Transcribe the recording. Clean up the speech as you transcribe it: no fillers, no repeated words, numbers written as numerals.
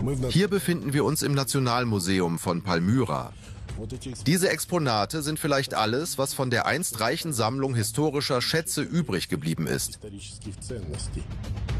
Hier befinden wir uns im Nationalmuseum von Palmyra. Diese Exponate sind vielleicht alles, was von der einst reichen Sammlung historischer Schätze übrig geblieben ist.